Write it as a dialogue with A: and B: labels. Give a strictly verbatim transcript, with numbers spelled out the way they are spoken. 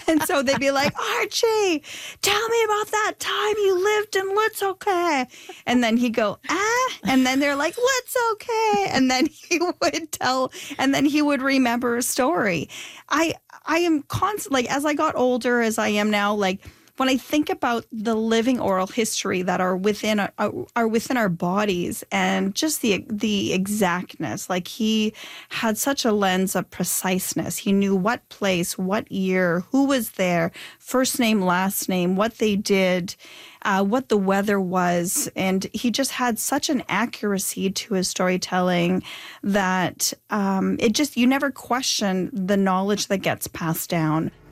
A: And so they'd be like, Archie, tell me about that time you lived in Let's Okay. And then he'd go, ah. And then they're like, Let's Okay. And then he would tell, and then he would remember a story. I I am constant, like, as I got older, as I am now, like, when I think about the living oral history that are within our, are within our bodies and just the the exactness, like he had such a lens of preciseness. He knew what place, what year, who was there, first name, last name, what they did, uh, what the weather was. And he just had such an accuracy to his storytelling that um, it just, you never question the knowledge that gets passed down.